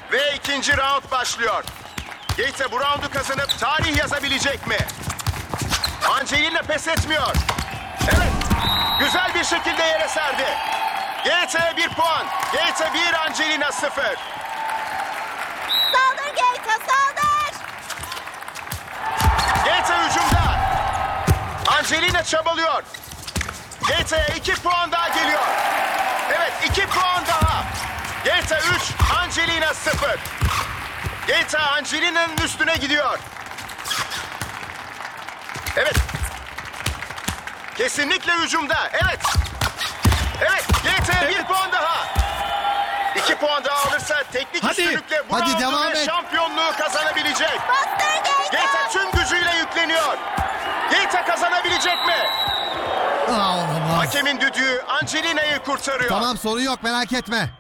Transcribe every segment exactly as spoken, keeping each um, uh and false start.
Ve ikinci round başlıyor. Gaeta bu roundu kazanıp tarih yazabilecek mi? Angelina pes etmiyor. Evet. Güzel bir şekilde yere serdi. Gaeta'ya bir puan. Gaeta bir, Angelina sıfır. Saldır Gaeta, saldır. Gaeta hücumda. Angelina çabalıyor. Gaeta'ya iki puan daha geliyor. Evet, iki puan daha. Gaeta üç, Angelina sıfır. Gaeta Angelina'nın üstüne gidiyor. Evet. Kesinlikle hücumda. Evet. Evet, Gaeta'ya bir puan daha. İki puan daha alırsa teknik Hadi, üstünlükle bu hadi roundu devam ve et. şampiyonluğu kazanabilecek. Bastır Gaeta. Gaeta tüm gücüyle yükleniyor. Gaeta kazanabilecek mi? Aa, olamaz. Hakemin düdüğü Angelina'yı kurtarıyor. Tamam, sorun yok, merak etme.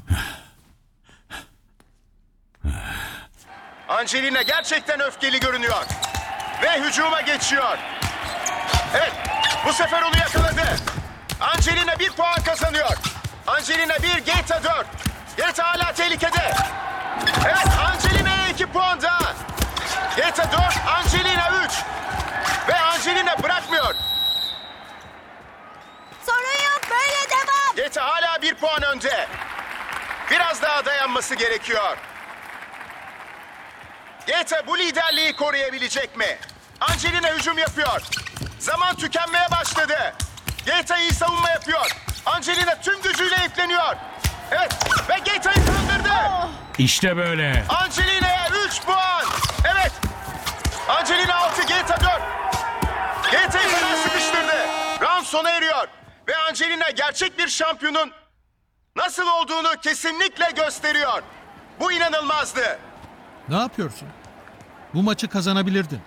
Angelina gerçekten öfkeli görünüyor. Ve hücuma geçiyor. Evet, bu sefer onu yakaladı. Angelina bir puan kazanıyor. Angelina bir, Gaeta dört. Gaeta hala tehlikede. Evet, Angelina'ya iki puan daha. Gaeta dört, Angelina üç. Ve Angelina bırakmıyor. Sorun yok, böyle devam. Gaeta hala bir puan önde. Biraz daha dayanması gerekiyor. Gaeta bu liderliği koruyabilecek mi? Angelina hücum yapıyor. Zaman tükenmeye başladı. Gaeta iyi savunma yapıyor. Angelina tüm gücüyle yükleniyor. Evet, ve Gaeta'yı kandırdı. İşte böyle. Angelina'ya üç puan. Evet. Angelina altı, Gaeta dört. Gaeta'yı fena sıkıştırdı. Round sona eriyor. Ve Angelina gerçek bir şampiyonun nasıl olduğunu kesinlikle gösteriyor. Bu inanılmazdı. Ne yapıyorsun? Bu maçı kazanabilirdin.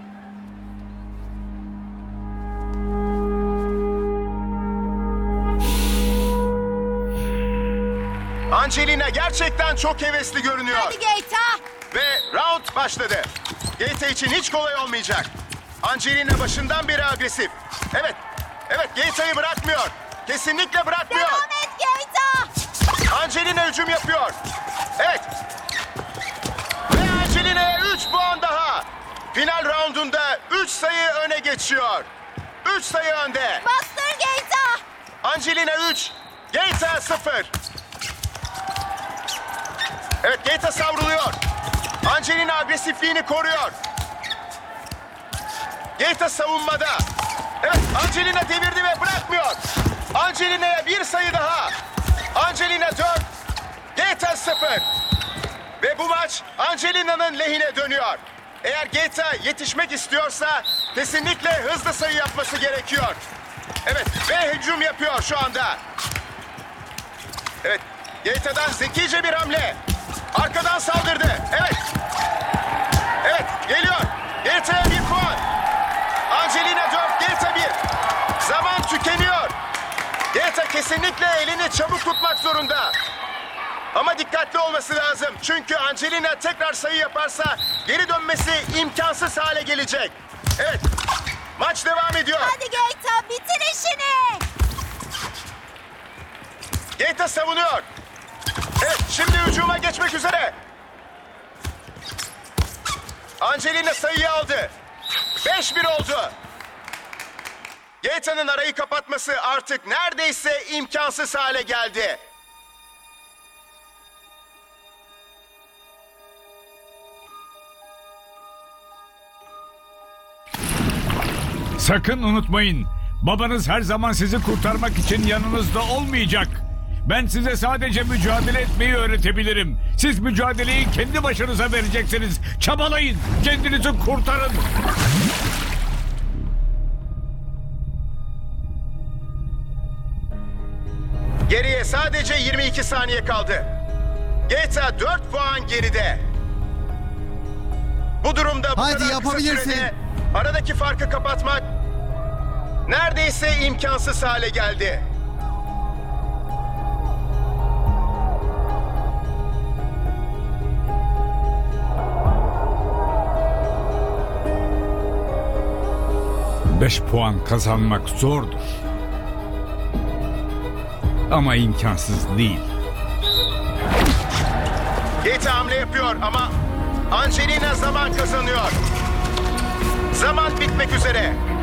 Angelina gerçekten çok hevesli görünüyor. Hadi Gaeta. Ve round başladı. Gaeta için hiç kolay olmayacak. Angelina başından beri agresif. Evet, evet Gaeta'yı bırakmıyor. Kesinlikle bırakmıyor. Devam et Gaeta. Angelina hücum yapıyor. Evet. Ve Angelina'ya üç puan daha. Final roundunda üç sayı öne geçiyor. üç sayı önde. Bastır Gaeta. Angelina üç, Gaeta sıfır. Evet, Gaeta savruluyor. Angelina agresifliğini koruyor. Gaeta savunmada. Evet, Angelina devirdi ve bırakmıyor. Angelina'ya bir sayı daha. Angelina dört, Gaeta sıfır. Ve bu maç Angelina'nın lehine dönüyor. Eğer Gaeta yetişmek istiyorsa kesinlikle hızlı sayı yapması gerekiyor. Evet, ve hücum yapıyor şu anda. Evet, Gaeta'dan zekice bir hamle. Arkadan saldırdı. Evet. Evet, geliyor. Gaeta'ya bir puan. Angelina dört, Gaeta bir. Zaman tükeniyor. Gaeta kesinlikle elini çabuk tutmak zorunda. Ama dikkatli olması lazım. Çünkü Angelina tekrar sayı yaparsa geri dönmesi imkansız hale gelecek. Evet, maç devam ediyor. Hadi Gaeta, bitir işini. Gaeta savunuyor. Evet, şimdi hücuma geçmek üzere. Angelina sayıyı aldı. beş bir oldu. Gaeta'nın arayı kapatması artık neredeyse imkansız hale geldi. Sakın unutmayın. Babanız her zaman sizi kurtarmak için yanınızda olmayacak. Ben size sadece mücadele etmeyi öğretebilirim. Siz mücadeleyi kendi başınıza vereceksiniz. Çabalayın. Kendinizi kurtarın. Geriye sadece yirmi iki saniye kaldı. Gaeta dört puan geride. Bu durumda bu Hadi kadar kısa yapabilirsin. sürede aradaki farkı kapatmak neredeyse imkansız hale geldi. Beş puan kazanmak zordur. Ama imkansız değil. Keita hamle yapıyor ama Angelina zaman kazanıyor. Zaman bitmek üzere.